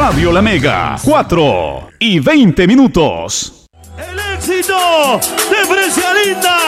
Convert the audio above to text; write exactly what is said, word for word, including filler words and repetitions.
Radio La Mega, cuatro y veinte minutos. El éxito de Precialita.